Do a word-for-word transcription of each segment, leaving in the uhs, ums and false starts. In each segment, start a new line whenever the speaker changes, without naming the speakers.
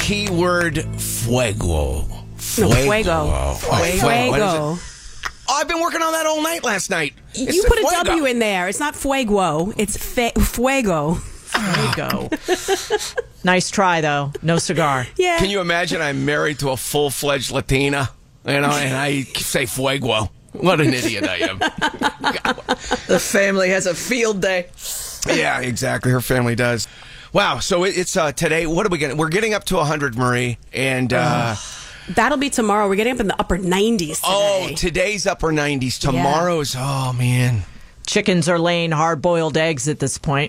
keyword fuego.
No, fuego.
Oh,
Fuego.
fuego. What is it? Oh, I've been working on that all night last night. It's
You put a
fuego.
W in there. It's not fuego. It's fe- fuego.
Fuego. Nice try, though. No cigar.
Yeah.
Can you imagine I'm married to a full-fledged Latina, you know, and I say fuego? What an idiot I am.
The family has a field day.
Yeah, exactly. Her family does. Wow. So it, it's uh, today. What are we getting? We're getting up to one hundred, Marie. And uh,
That'll be tomorrow. We're getting up in the upper nineties today.
oh, today's upper nineties. Tomorrow's, oh, man.
Chickens are laying hard-boiled eggs at this point.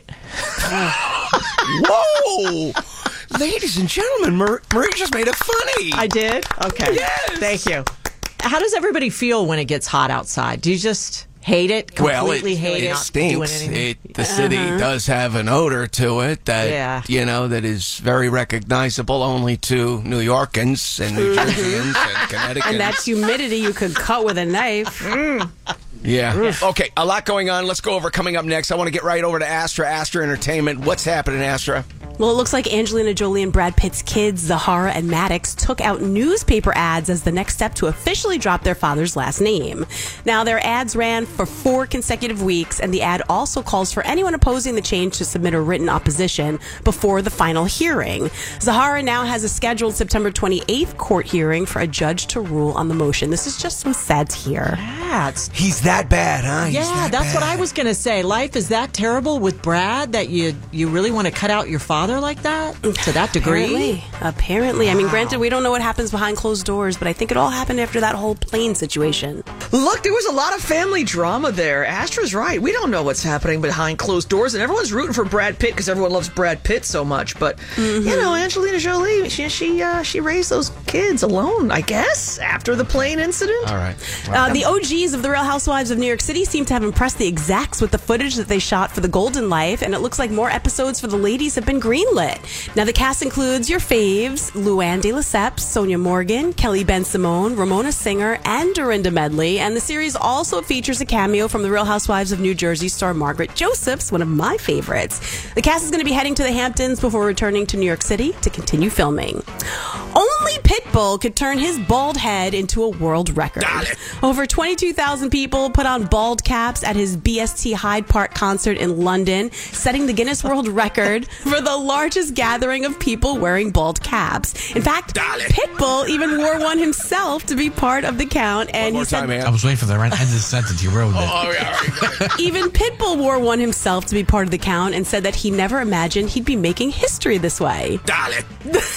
Whoa. Ladies and gentlemen, Mar- Marie just made it funny.
I did? Okay.
Yes.
Thank you. How does everybody feel when it gets hot outside? Do you just hate it? Completely
well, it,
hate it?
it
Not doing
stinks.
anything?
It, the city does have an odor to it that,
Yeah.
you know, that is very recognizable only to New Yorkans and New Jerseyans and Connecticutans.
And that humidity you could cut with a knife.
Yeah. Okay, a lot going on. Let's go over coming up next. I want to get right over to Astra, Astra Entertainment. What's happening, Astra?
Well, it looks like Angelina Jolie and Brad Pitt's kids, Zahara and Maddox, took out newspaper ads as the next step to officially drop their father's last name. Now, their ads ran for four consecutive weeks, and the ad also calls for anyone opposing the change to submit a written opposition before the final hearing. Zahara now has a scheduled September twenty-eighth court hearing for a judge to rule on the motion. This is just so sad to hear.
Yeah, it's
He's that bad, huh? He's
Yeah,
that
that's what
bad.
I was going to say. Life is that terrible with Brad that you you really want to cut out your father like that to that degree?
Apparently. Apparently. I mean, granted, we don't know what happens behind closed doors, but I think it all happened after that whole plane situation.
Look, there was a lot of family drama there. Astra's right. We don't know what's happening behind closed doors, and everyone's rooting for Brad Pitt because everyone loves Brad Pitt so much. But,
Mm-hmm.
you know, Angelina Jolie, she she, uh, she raised those kids alone, I guess, after the plane incident.
All right.
Uh, the O Gs of The Real Housewives of New York City seem to have impressed the execs with the footage that they shot for The Golden Life, and it looks like more episodes for the ladies have been greenlit. Now, the cast includes your faves, Luann de Lesseps, Sonia Morgan, Kelly Ben-Simone, Ramona Singer, and Dorinda Medley, and the series also features a cameo from The Real Housewives of New Jersey star Margaret Josephs, one of my favorites. The cast is going to be heading to the Hamptons before returning to New York City to continue filming. Only Pitbull could turn his bald head into a world record. Over twenty-two thousand people put on bald caps at his B S T Hyde Park concert in London, setting the Guinness World Record for the largest gathering of people wearing bald caps. In fact, Pitbull even wore one himself to be part of the count, and
One more
he said
time, man.
I was waiting for the end of the sentence. You ruined it.
Oh, yeah. All right.
even Pitbull wore one himself to be part of the count and said that he never imagined he'd be making history this way.
Darling.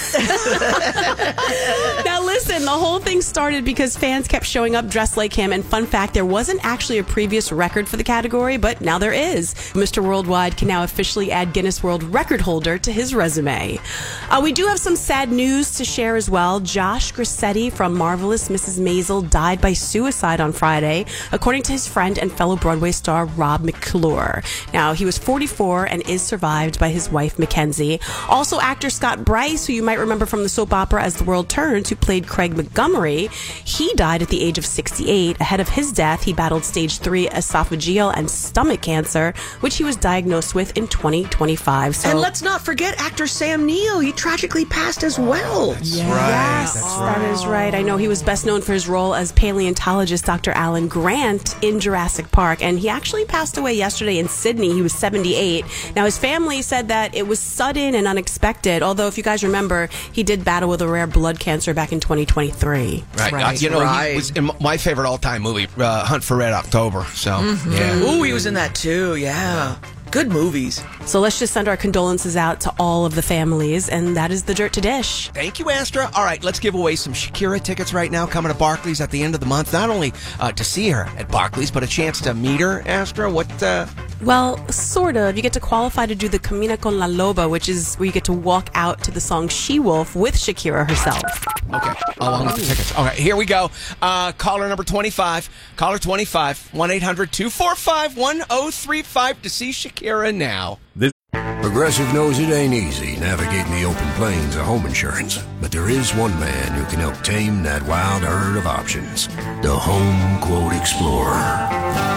Now listen, the whole thing started because fans kept showing up dressed like him, and fun fact, there wasn't actually a previous record for the category, but now there is. Mister Worldwide can now officially add Guinness World Record holder to his resume. Uh, we do have some sad news to share as well. Josh Grassetti from Marvelous Missus Maisel died by suicide on Friday, according to his friend and fellow Broadway star Rob McClure. Now, he was forty-four and is survived by his wife Mackenzie. Also, actor Scott Bryce, who you might remember from the soap opera As the World Turns, who played Craig Montgomery, he died at the age of sixty-eight. Ahead of his death, he battled stage three esophageal and stomach cancer, which he was diagnosed with in twenty twenty-five. So,
And let's not forget actor Sam Neill. He tragically passed as well.
That's
yes,
right. That's right.
that is right. I know he was best known for his role as paleontologist Doctor Alan Grant in Jurassic Park, and he actually passed away yesterday in Sydney. He was seventy-eight. Now, his family said that it was sudden and unexpected, although if you guys remember, he did battle with a rare blood cancer back in twenty twenty-three.
Right.
Right,
Uh, you know,
right.
he was in my favorite all-time movie, uh, Hunt for Red October. So,
Mm-hmm.
yeah.
Ooh, he was in that too, yeah. Good movies.
So let's just send our condolences out to all of the families, and that is the Dirt to Dish.
Thank you, Astra. All right, let's give away some Shakira tickets right now coming to Barclays at the end of the month. Not only uh, to see her at Barclays, but a chance to meet her, Astra. What? Uh...
Well, sort of. You get to qualify to do the Camina con la Loba, which is where you get to walk out to the song She-Wolf with Shakira herself.
Okay, along with the tickets. All right, here we go. Uh, caller number twenty-five. Caller twenty-five. one eight hundred two four five one oh three five to see Shakira now.
Progressive knows it ain't easy navigating the open plains of home insurance, but there is one man who can help tame that wild herd of options. The Home Quote Explorer.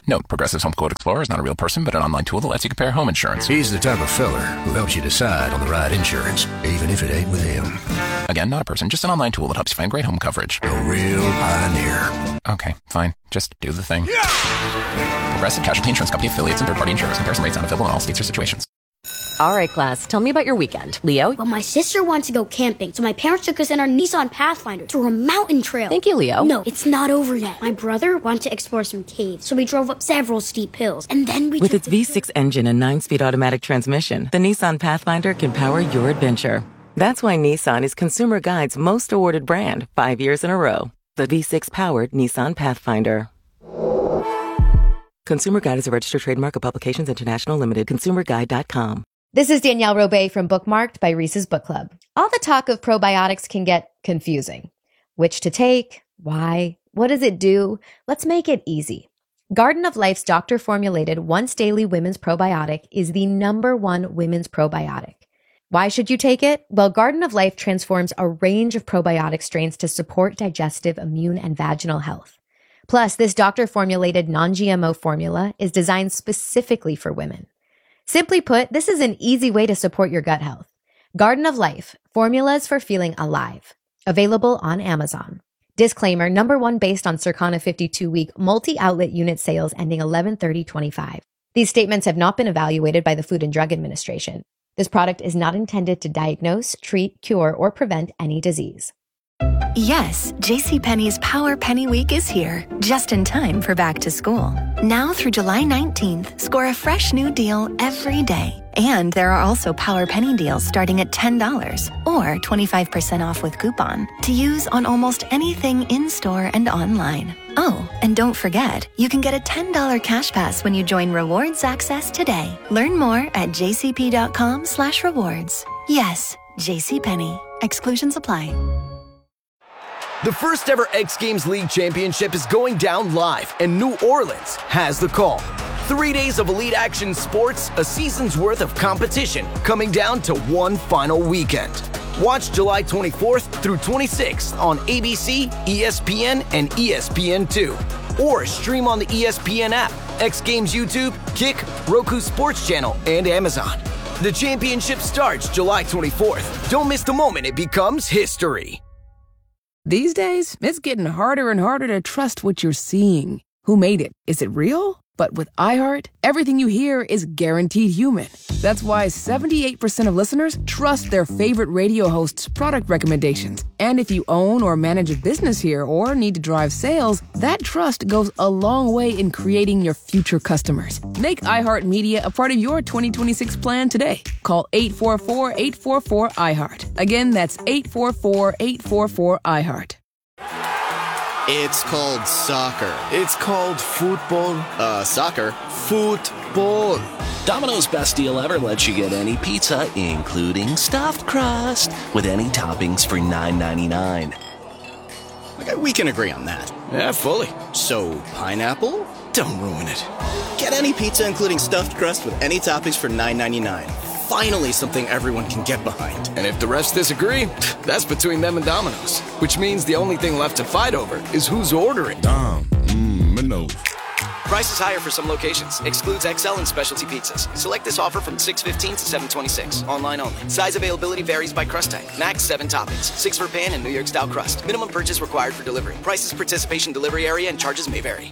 Note, Progressive's Home Quote Explorer is not a real person, but an online tool that lets you compare home insurance.
He's the type of feller who helps you decide on the right insurance, even if it ain't with him.
Again, not a person, just an online tool that helps you find great home coverage.
A real pioneer.
Okay, fine. Just do the thing. Yeah! Progressive Casualty Insurance Company affiliates and third-party insurers. Comparison rates not available in all states or situations.
All right, class. Tell me about your weekend. Leo?
Well, my sister wanted to go camping, so my parents took us in our Nissan Pathfinder through a mountain trail.
Thank you, Leo.
No, it's not over yet. My brother wanted to explore some caves, so we drove up several steep hills, and then we
With
took
its
the-
V six engine and nine-speed automatic transmission, the Nissan Pathfinder can power your adventure. That's why Nissan is Consumer Guide's most awarded brand five years in a row. The V six-powered Nissan Pathfinder. Consumer Guide is a registered trademark of Publications International Limited. consumer guide dot com.
This is Danielle Robay from Bookmarked by Reese's Book Club. All the talk of probiotics can get confusing. Which to take? Why? What does it do? Let's make it easy. Garden of Life's doctor-formulated once-daily women's probiotic is the number one women's probiotic. Why should you take it? Well, Garden of Life transforms a range of probiotic strains to support digestive, immune, and vaginal health. Plus, this doctor-formulated non-G M O formula is designed specifically for women. Simply put, this is an easy way to support your gut health. Garden of Life, formulas for feeling alive. Available on Amazon. Disclaimer, number one based on Circana fifty-two week multi-outlet unit sales ending eleven thirty twenty-five. These statements have not been evaluated by the Food and Drug Administration. This product is not intended to diagnose, treat, cure, or prevent any disease.
Yes, JCPenney's Power Penny Week is here, just in time for back to school. Now through July nineteenth, score a fresh new deal every day. And there are also Power Penny deals starting at ten dollars or twenty-five percent off with coupon to use on almost anything in-store and online. Oh, and don't forget, you can get a ten dollars cash pass when you join Rewards Access today. Learn more at jcp.com slash rewards. Yes, JCPenney. Exclusions apply.
The first ever X Games League Championship is going down live, and New Orleans has the call. Three days of elite action sports, a season's worth of competition, coming down to one final weekend. Watch July twenty-fourth through twenty-sixth on A B C, E S P N, and E S P N two. Or stream on the E S P N app, X Games YouTube, Kick, Roku Sports Channel, and Amazon. The championship starts July twenty-fourth. Don't miss the moment it becomes history.
These days, it's getting harder and harder to trust what you're seeing. Who made it? Is it real? But with iHeart, everything you hear is guaranteed human. That's why seventy-eight percent of listeners trust their favorite radio hosts' product recommendations. And if you own or manage a business here or need to drive sales, that trust goes a long way in creating your future customers. Make iHeartMedia a part of your twenty twenty-six plan today. Call eight four four, eight four four, iHeart. Again, that's eight four four, eight four four, iHeart.
It's called soccer. It's called football. Uh, soccer. Football.
Domino's best deal ever lets you get any pizza, including stuffed crust, with any toppings for nine ninety-nine.
Okay, we can agree on that.
Yeah, fully.
So, pineapple? Don't ruin it. Get any pizza, including stuffed crust, with any toppings for nine ninety-nine. Finally, something everyone can get behind.
And if the refs disagree, that's between them and Domino's. Which means the only thing left to fight over is who's ordering.
Dom, mmm, no.
Price is higher for some locations. Excludes X L and specialty pizzas. Select this offer from six fifteen to seven twenty-six. Online only. Size availability varies by crust type. Max seven toppings. Six for pan and New York style crust. Minimum purchase required for delivery. Prices, participation, delivery area, and charges may vary.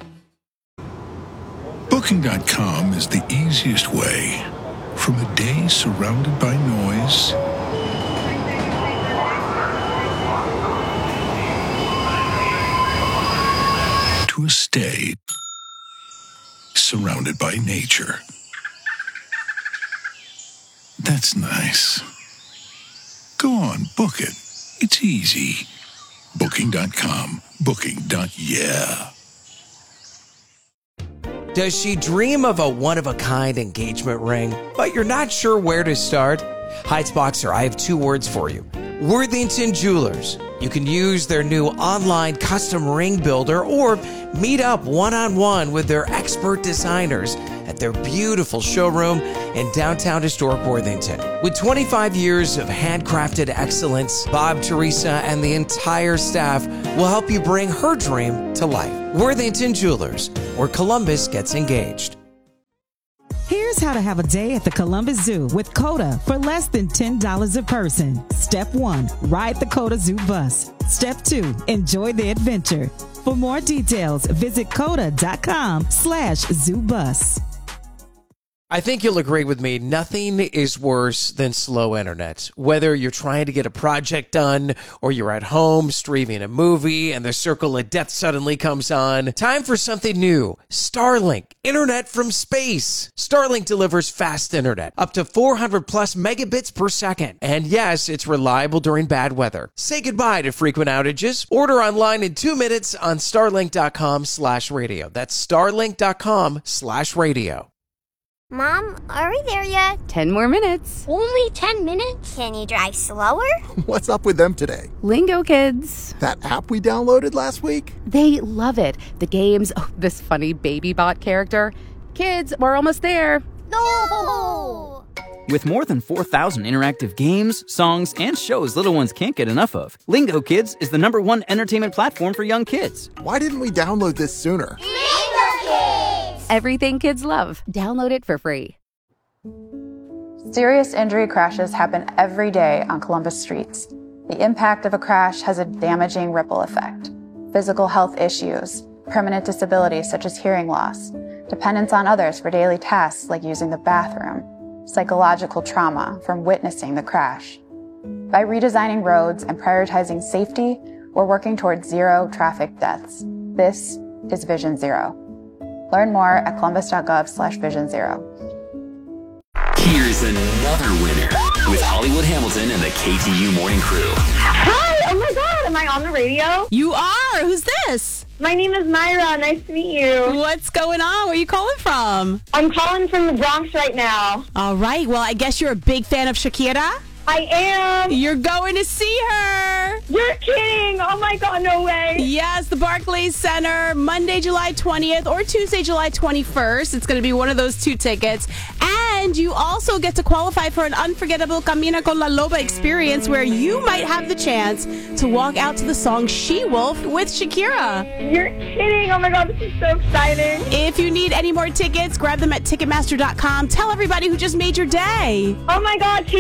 Booking dot com is the easiest way. From a day surrounded by noise to a stay surrounded by nature. That's nice. Go on, book it. It's easy. Booking dot com. Booking. Yeah.
Does she dream of a one-of-a-kind engagement ring, but you're not sure where to start? Heights Boxer, I have two words for you. Worthington Jewelers. You can use their new online custom ring builder or meet up one-on-one with their expert designers at their beautiful showroom in downtown historic Worthington. With twenty-five years of handcrafted excellence, Bob, Teresa, and the entire staff will help you bring her dream to life. Worthington Jewelers, where Columbus gets engaged.
Here's how to have a day at the Columbus Zoo with COTA for less than ten dollars a person. Step one, ride the COTA Zoo bus. Step two, enjoy the adventure. For more details, visit COTA.com slash zoo bus.
I think you'll agree with me, nothing is worse than slow internet. Whether you're trying to get a project done or you're at home streaming a movie and the circle of death suddenly comes on, time for something new. Starlink, internet from space. Starlink delivers fast internet, up to four hundred plus megabits per second. And yes, it's reliable during bad weather. Say goodbye to frequent outages. Order online in two minutes on starlink.com slash radio. That's starlink.com slash radio.
Mom, are we there yet?
Ten more minutes.
Only ten minutes? Can you drive slower?
What's up with them today?
Lingo Kids.
That app we downloaded last week?
They love it. The games, oh, this funny baby bot character. Kids, we're almost there.
No!
With more than four thousand interactive games, songs, and shows little ones can't get enough of, Lingo Kids is the number one entertainment platform for young kids.
Why didn't we download this sooner?
Lingo Kids!
Everything kids love. Download it for free.
Serious injury crashes happen every day on Columbus streets. The impact of a crash has a damaging ripple effect. Physical health issues, permanent disabilities such as hearing loss, dependence on others for daily tasks like using the bathroom, psychological trauma from witnessing the crash. By redesigning roads and prioritizing safety, we're working towards zero traffic deaths. This is Vision Zero. Learn more at columbus.gov slash vision zero.
Here's another winner with Hollywood Hamilton and the K T U Morning Crew.
Hi! Oh my god, am I on the radio?
You are! Who's this?
My name is Myra. Nice to meet you.
What's going on? Where are you calling from?
I'm calling from the Bronx right now.
All right. Well, I guess you're a big fan of Shakira?
I am.
You're going to see her.
You're kidding. Oh, my God. No way.
Yes, the Barclays Center, Monday, July twentieth or Tuesday, July twenty-first. It's going to be one of those two tickets. And you also get to qualify for an unforgettable Camina con la Loba experience where you might have the chance to walk out to the song She-Wolf with Shakira.
You're kidding. Oh, my God. This is so exciting.
If you need any more tickets, grab them at Ticketmaster dot com. Tell everybody who just made your day.
Oh, my God.